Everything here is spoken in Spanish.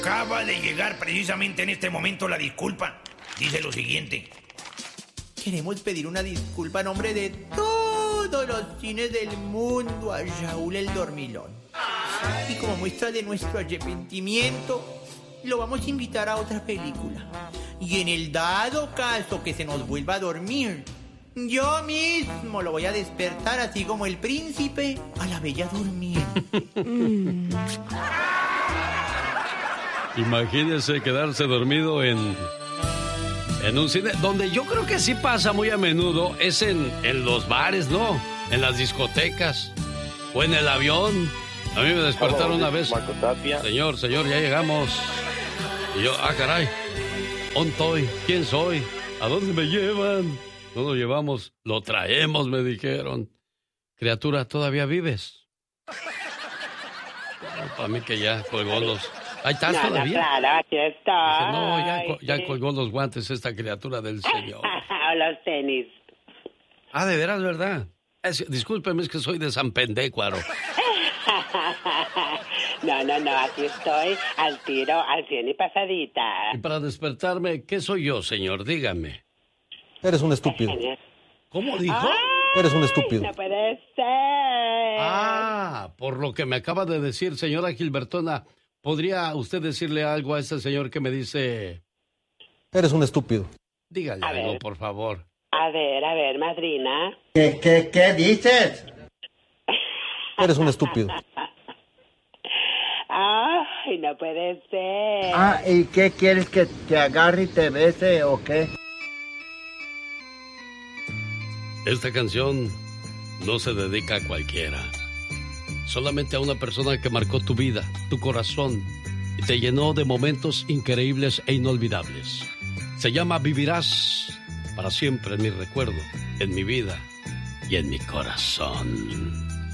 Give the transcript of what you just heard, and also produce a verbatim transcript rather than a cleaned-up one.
Acaba de llegar precisamente en este momento la disculpa. Dice lo siguiente. Queremos pedir una disculpa en nombre de todos los cines del mundo a Raúl el Dormilón. Y como muestra de nuestro arrepentimiento, lo vamos a invitar a otra película. Y en el dado caso que se nos vuelva a dormir, yo mismo lo voy a despertar así como el príncipe a la bella durmiente. mm. Imagínese quedarse dormido en, en un cine, donde yo creo que sí pasa muy a menudo, es en, en los bares, ¿no? En las discotecas o en el avión. A mí me despertaron una vez. Señor, señor, ya llegamos. Y yo, ah, caray, ¿dónde estoy? ¿Quién soy? ¿A dónde me llevan? No lo llevamos, lo traemos, me dijeron. Criatura, ¿todavía vives? No, para mí que ya colgó los... ¿Ahí estás no, todavía? No, claro, aquí estoy. Dice, no, ya, ya colgó los guantes esta criatura del Señor. O los tenis. Ah, de veras, ¿verdad? Es, discúlpeme, es que soy de San Pendécuaro. No, no, no, aquí estoy al tiro, al cien y pasadita. Y para despertarme, ¿qué soy yo, señor? Dígame. Eres un estúpido. ¿Cómo dijo? ¡Ay! Eres un estúpido. No puede ser. Ah, por lo que me acaba de decir, señora Gilbertona, ¿podría usted decirle algo a ese señor que me dice... Eres un estúpido. Dígale A algo, ver. por favor. A ver, a ver, madrina. ¿Qué, qué, qué dices? Eres un estúpido. Ay, no puede ser. Ah, ¿y qué quieres que te agarre y te bese o qué? Esta canción no se dedica a cualquiera. Solamente a una persona que marcó tu vida, tu corazón, y te llenó de momentos increíbles e inolvidables. Se llama Vivirás para siempre en mi recuerdo, en mi vida y en mi corazón.